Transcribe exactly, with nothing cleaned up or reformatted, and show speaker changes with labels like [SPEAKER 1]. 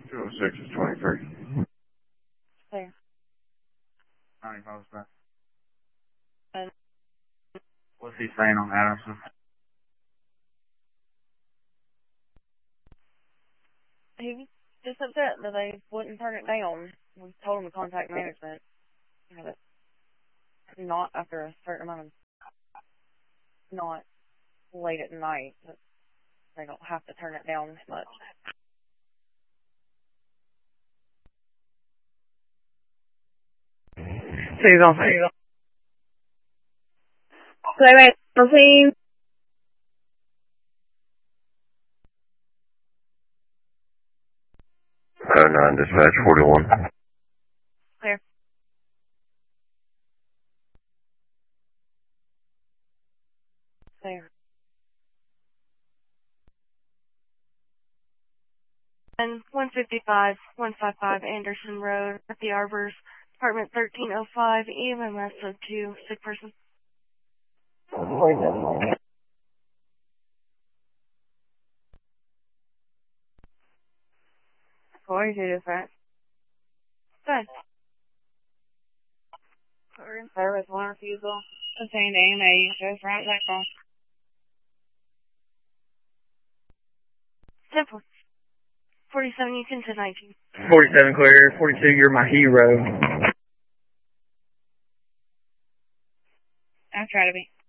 [SPEAKER 1] two oh six is twenty-three.
[SPEAKER 2] There.
[SPEAKER 1] ninety-five back.
[SPEAKER 2] And
[SPEAKER 1] What's he saying on Adamson?
[SPEAKER 2] he was just upset that they wouldn't turn it down. We told him to contact management. You know, that not after a certain amount of, not late at night, but they don't have to turn it down much.
[SPEAKER 3] So you're going for it. So wait, proceed.
[SPEAKER 1] Oh nine, dispatch forty-one.
[SPEAKER 2] Clear. Clear. And one fifty-five, one fifty-five Anderson Road at the Arbors, apartment thirteen oh five, E M S oh two, sick person. forty-two dispatch. Good. We're in service, one refusal. Obtained A M A, goes right back on. Simple. forty-seven, you can to nineteen.
[SPEAKER 3] forty-seven clear, forty-two, you're my hero.
[SPEAKER 2] I'll try to be.